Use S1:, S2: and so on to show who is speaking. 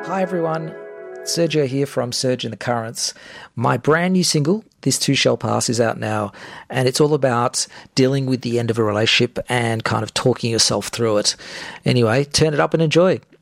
S1: Hi everyone, Sergio here from Surge in the Currents. My brand new single, This Too Shall Pass, is out now, and it's all about dealing with the end of a relationship and kind of talking yourself through it. Anyway, turn it up and enjoy.